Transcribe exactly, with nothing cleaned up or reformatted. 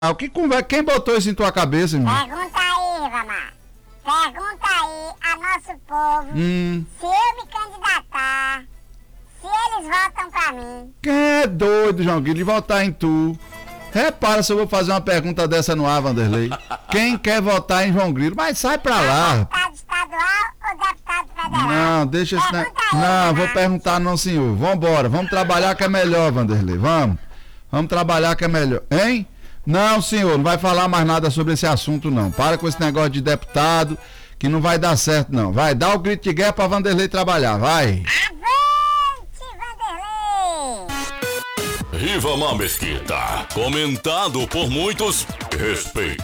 O que conversa? Quem botou isso em tua cabeça, irmão? Pergunta aí, Ivamar. Pergunta aí a nosso povo Hum. se eu me candidatar, se eles votam pra mim. Quem é doido, João Guilherme, de votar em tu? Repara se eu vou fazer uma pergunta dessa no ar, Vanderlei. Quem quer votar em João Grilo? Mas sai pra lá. Deputado estadual ou deputado federal? Não, deixa esse... Ne... Pergunta aí, Não, Ivamar. vou perguntar não, senhor. Vambora, vamos trabalhar que é melhor, Vanderlei. Vamos. Vamos trabalhar que é melhor. Hein? Não, senhor, não vai falar mais nada sobre esse assunto, não. Para com esse negócio de deputado, que não vai dar certo, não. Vai, dá o grito de guerra pra Vanderlei trabalhar, vai. Avante, Vanderlei! Ivamar Mesquita, comentado por muitos, respeito.